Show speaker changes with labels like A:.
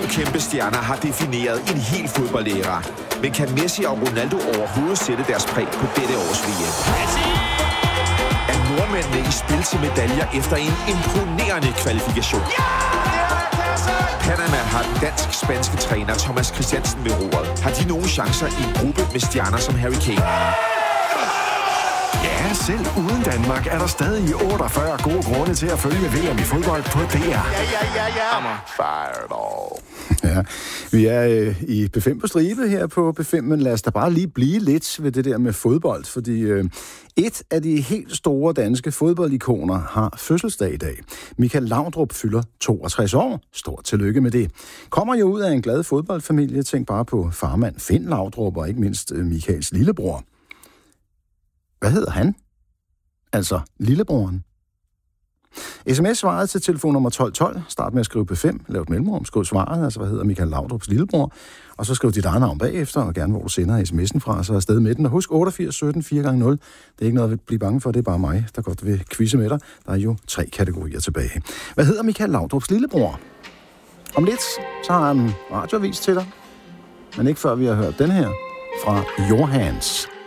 A: kæmpe stjerner har defineret en hel fodboldæra. Men kan Messi og Ronaldo overhovedet sætte deres præg på dette års VM? Er nordmændene i spil til medaljer efter en imponerende kvalifikation? Panama har den dansk-spanske træner Thomas Christiansen ved roret. Har de nogle chancer i en gruppe med stjerner som Harry Kane?
B: Ja, selv uden Danmark er der stadig 48 gode grunde til at følge VM i fodbold på DR.
C: Ja, vi er i B5 på stribe her på B5, men lad os da bare lige blive lidt ved det der med fodbold, fordi et af de helt store danske fodboldikoner har fødselsdag i dag. Michael Laudrup fylder 62 år. Stort tillykke med det. Kommer jo ud af en glad fodboldfamilie. Tænk bare på farmand Finn Laudrup og ikke mindst Michaels lillebror. Hvad hedder han? Altså lillebroren. SMS-svaret til telefonnummer 1212. Start med at skrive P5. Lav et mellemrum. Skriv svaret. Altså, hvad hedder Michael Laudrups lillebror? Og så skriv dit eget navn bagefter, og gerne hvor du sender sms'en fra, så er afsted med den. Og husk 88 17 4x0. Det er ikke noget at blive bange for. Det er bare mig, der godt vil quizze med dig. Der er jo 3 kategorier tilbage. Hvad hedder Michael Laudrups lillebror? Om lidt, så har han en radioavis til dig. Men ikke før vi har hørt den her fra Your Hands.